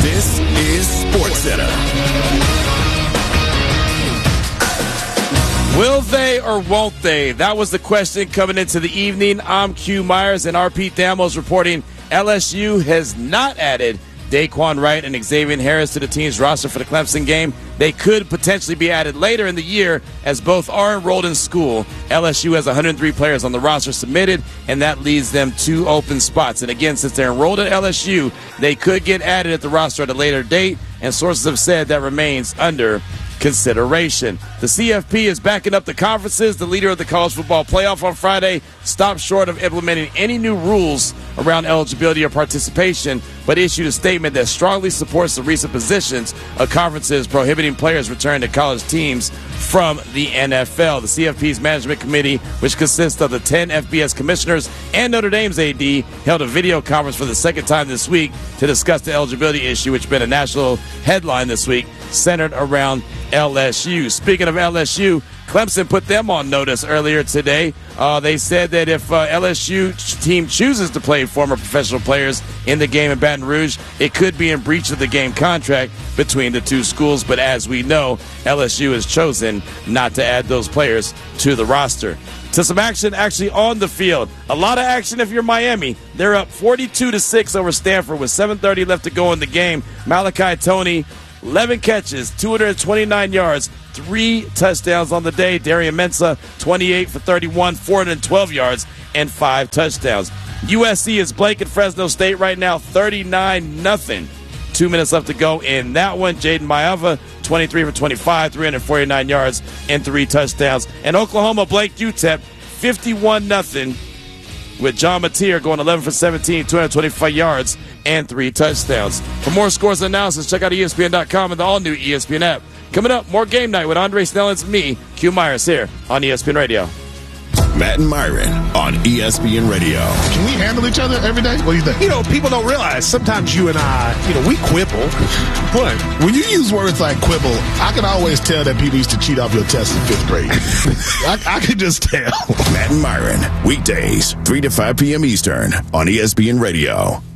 This is SportsCenter. Will they or won't they? That was the question coming into the evening. I'm Q Myers, and our Pete Thamos reporting LSU has not added Daquan Wright and Xavier Harris to the team's roster for the Clemson game. They could potentially be added later in the year as both are enrolled in school. LSU has 103 players on the roster submitted, and that leaves them 2 open spots. And again, since they're enrolled at LSU, they could get added at the roster at a later date, and sources have said that remains under consideration. The CFP is backing up the conferences. The leader of the college football playoff on Friday stopped short of implementing any new rules around eligibility or participation, but issued a statement that strongly supports the recent positions of conferences prohibiting players returning to college teams from the NFL. The CFP's management committee, which consists of the 10 FBS commissioners and Notre Dame's AD, held a video conference for the second time this week to discuss the eligibility issue, which has been a national headline this week, centered around LSU. Speaking of LSU, Clemson put them on notice earlier today. They said that if LSU team chooses to play former professional players in the game in Baton Rouge, it could be in breach of the game contract between the two schools. But as we know, LSU has chosen not to add those players to the roster. To some action actually on the field. A lot of action if you're Miami. They're up 42-6 over Stanford with 7:30 left to go in the game. Malachi Toney, 11 catches, 229 yards, 3 touchdowns on the day. Darian Mensah, 28 for 31, 412 yards, and 5 touchdowns. USC is blanking Fresno State right now, 39-0. 2 minutes left to go in that one. Jaden Maiava, 23 for 25, 349 yards, and 3 touchdowns. And Oklahoma blanked UTEP, 51-0, with John Mateer going 11 for 17, 225 yards, and 3 touchdowns. For more scores and analysis, check out ESPN.com and the all-new ESPN app. Coming up, more Game Night with Andre Snellens and me, Q Myers, here on ESPN Radio. Matt and Myron on ESPN Radio. Can we handle each other every day? What do you think? You know, people don't realize sometimes you and I, we quibble. But when you use words like quibble, I can always tell that people used to cheat off your test in 5th grade. I can just tell. Matt and Myron, weekdays, 3 to 5 p.m. Eastern on ESPN Radio.